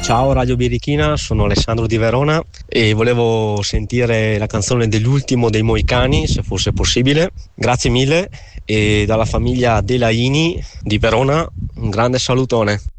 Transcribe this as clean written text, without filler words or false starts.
Ciao Radio Birichina, sono Alessandro di Verona e volevo sentire la canzone dell'ultimo dei Moicani, se fosse possibile. Grazie mille, e dalla famiglia Delaini di Verona un grande salutone.